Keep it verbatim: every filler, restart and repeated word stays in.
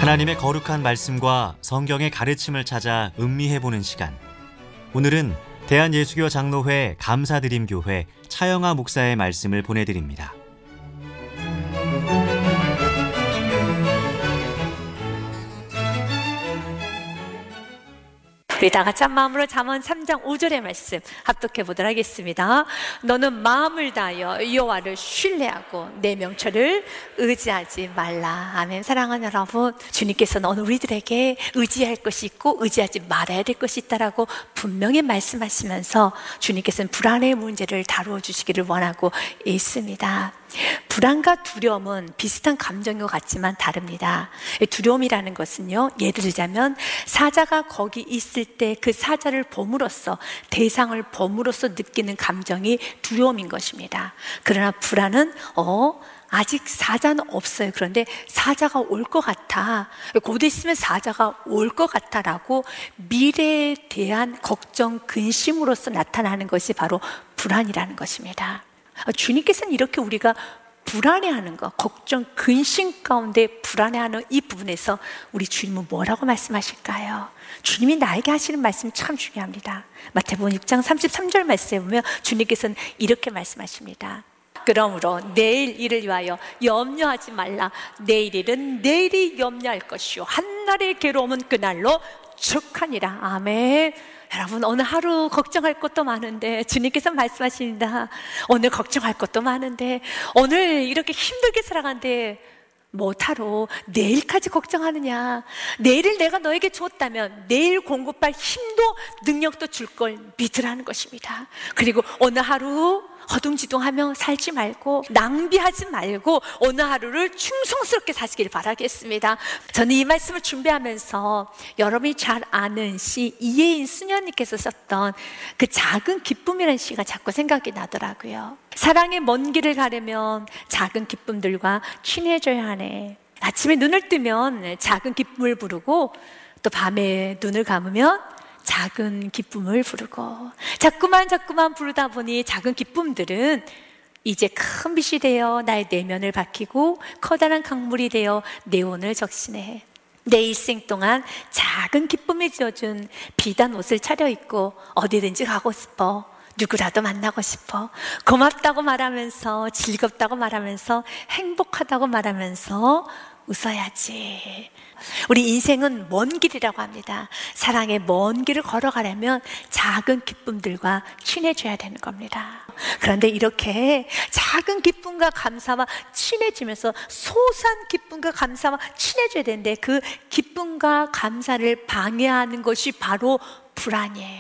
하나님의 거룩한 말씀과 성경의 가르침을 찾아 음미해보는 시간. 오늘은 대한예수교 장로회 감사드림교회 차영아 목사의 말씀을 보내드립니다. 우리 다 같이 한 마음으로 잠언 삼 장 오 절의 말씀 합독해 보도록 하겠습니다. 너는 마음을 다하여 여호와를 신뢰하고 내 명철을 의지하지 말라. 아멘. 사랑하는 여러분, 주님께서는 오늘 우리들에게 의지할 것이 있고 의지하지 말아야 될 것이 있다라고 분명히 말씀하시면서 주님께서는 불안의 문제를 다루어 주시기를 원하고 있습니다. 불안과 두려움은 비슷한 감정인 것 같지만 다릅니다. 두려움이라는 것은요, 예를 들자면 사자가 거기 있을 때 그 사자를 봄으로써, 대상을 봄으로써 느끼는 감정이 두려움인 것입니다. 그러나 불안은 어 아직 사자는 없어요. 그런데 사자가 올 것 같아, 곧 있으면 사자가 올 것 같아라고 미래에 대한 걱정, 근심으로써 나타나는 것이 바로 불안이라는 것입니다. 주님께서는 이렇게 우리가 불안해하는 것, 걱정, 근심 가운데 불안해하는 이 부분에서 우리 주님은 뭐라고 말씀하실까요? 주님이 나에게 하시는 말씀이 참 중요합니다. 마태복음 육 장 삼십삼 절 말씀에 보면 주님께서는 이렇게 말씀하십니다. 그러므로 내일 일을 위하여 염려하지 말라. 내일 일은 내일이 염려할 것이요 한날의 괴로움은 그날로 족하니라. 아멘. 여러분, 오늘 하루 걱정할 것도 많은데 주님께서 말씀하십니다. 오늘 걱정할 것도 많은데, 오늘 이렇게 힘들게 살아가는데 못하러 내일까지 걱정하느냐. 내일을 내가 너에게 줬다면 내일 공급할 힘도 능력도 줄 걸 믿으라는 것입니다. 그리고 오늘 하루 허둥지둥하며 살지 말고, 낭비하지 말고 오늘 하루를 충성스럽게 사시길 바라겠습니다. 저는 이 말씀을 준비하면서 여러분이 잘 아는 시 이혜인 수녀님께서 썼던 그 작은 기쁨이라는 시가 자꾸 생각이 나더라고요. 사랑의 먼 길을 가려면 작은 기쁨들과 친해져야 하네. 아침에 눈을 뜨면 작은 기쁨을 부르고, 또 밤에 눈을 감으면 작은 기쁨을 부르고, 자꾸만 자꾸만 부르다 보니 작은 기쁨들은 이제 큰 빛이 되어 나의 내면을 밝히고 커다란 강물이 되어 내 혼을 적시네. 내 일생 동안 작은 기쁨이 지어준 비단 옷을 차려입고 어디든지 가고 싶어. 누구라도 만나고 싶어. 고맙다고 말하면서, 즐겁다고 말하면서, 행복하다고 말하면서 웃어야지. 우리 인생은 먼 길이라고 합니다. 사랑의 먼 길을 걸어가려면 작은 기쁨들과 친해져야 되는 겁니다. 그런데 이렇게 작은 기쁨과 감사와 친해지면서 소소한 기쁨과 감사와 친해져야 되는데, 그 기쁨과 감사를 방해하는 것이 바로 불안이에요.